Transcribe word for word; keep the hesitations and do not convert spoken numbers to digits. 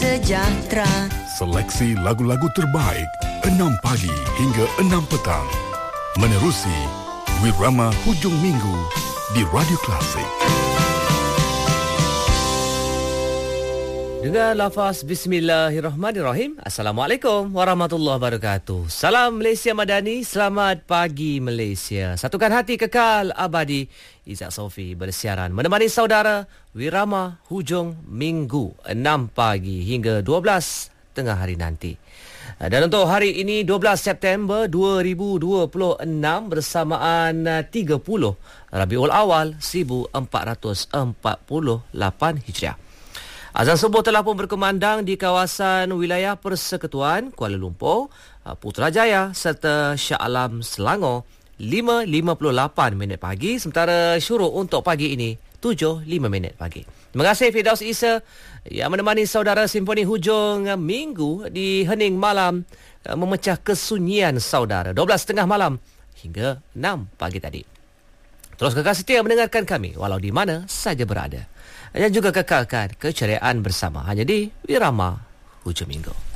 sejahtera. Seleksi lagu-lagu terbaik enam pagi hingga enam petang. Menerusi Wirama Hujung Minggu di Radio Klasik. Dengan lafaz Bismillahirrahmanirrahim. Assalamualaikum warahmatullahi wabarakatuh. Salam Malaysia Madani, selamat pagi Malaysia. Satukan hati kekal abadi. Izzat Sofi bersiaran menemani saudara Wirama Hujung Minggu enam pagi hingga dua belas tengah hari nanti. Dan untuk hari ini dua belas September dua ribu dua puluh enam bersamaan tiga puluh Rabiul Awal seribu empat ratus empat puluh lapan Hijriah. Azan subuh telah pun berkumandang di kawasan wilayah Persekutuan Kuala Lumpur, Putrajaya serta Shah Alam Selangor lima lima puluh lapan minit pagi, sementara syuruk untuk pagi ini tujuh lima minit pagi. Terima kasih Firdaus Isa yang menemani saudara Simfoni Hujung Minggu di hening malam, memecah kesunyian saudara dua belas tiga puluh malam hingga enam pagi tadi. Terus kekal setia mendengarkan kami walau di mana saja berada. Dan juga kekalkan keceriaan bersama hanya di Wirama Hujung Minggu.